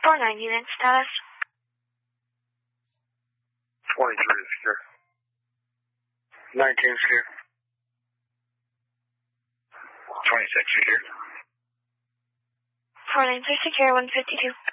490 unit status. 23 is secure. 19 secure. 26 secure. 493 secure, 152.